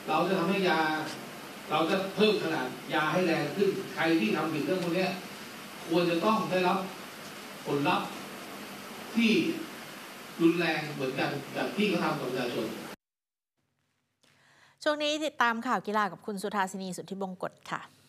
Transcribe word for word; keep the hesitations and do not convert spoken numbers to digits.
เราจะทำให้ยาเราจะเพิ่มขนาดยาให้แรงขึ้นใครที่ทำผิดเรื่องพวกนี้ควรจะต้องได้รับผลลัพธ์ที่รุนแรงเหมือนกันกับที่เขาทำกับประชาชนช่วงนี้ติดตามข่าวกีฬากับคุณสุธาสินีสุทธิบงกฎค่ะ